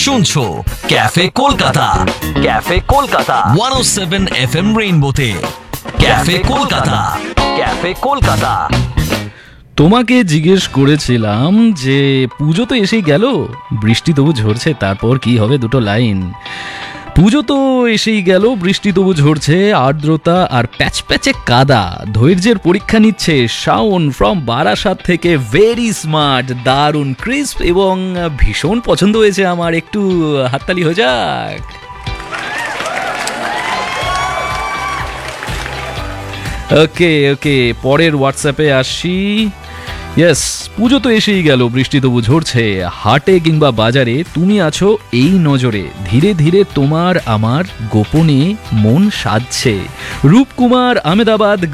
শুনছো cafe Kolkata 107 FM রেইনবোতে। Cafe Kolkata. তোমাকে জিজ্ঞেস করেছিলাম যে পুজো তো এসেই গেল, বৃষ্টি তবু ঝরছে, তারপর কি হবে? দুটো লাইন। পুজো তো এসেই গেল, বৃষ্টি তবু ঝরছে, আর্দ্রতা আর প্যাচ প্যাচে কাদা ধৈর্যের পরীক্ষা নিচ্ছে শাওন ফ্রম বারাসাত থেকে। ভেরি স্মার্ট, দারুণ ক্রিস্প এবং ভীষণ পছন্দ হয়েছে আমার। একটু হাততালি হয়ে যাক। ওকে, পরের হোয়াটসঅ্যাপে আসি। ইয়েস, পুজো তো এসেই গেল, বৃষ্টি তবু ঝরছে, হাটে কিংবা বাজারে তুমি আছো এই নজরে, ধীরে ধীরে তোমার আমার গোপনে মন সাজছে। রূপকুমার, আহমেদাবাদ।